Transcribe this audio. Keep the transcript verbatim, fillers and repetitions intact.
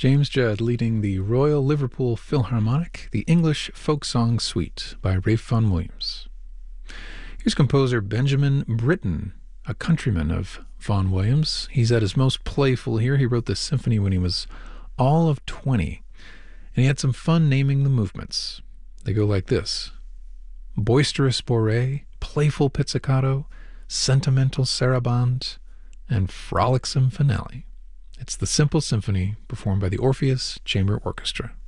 James Judd leading the Royal Liverpool Philharmonic, the English Folk Song Suite by Ralph Vaughan Williams. Here's composer Benjamin Britten, a countryman of Vaughan Williams. He's at his most playful here. He wrote this symphony when he was all of twenty, and he had some fun naming the movements. They go like this: boisterous bourrée, playful pizzicato, sentimental sarabande, and frolicsome finale. It's the Simple Symphony performed by the Orpheus Chamber Orchestra.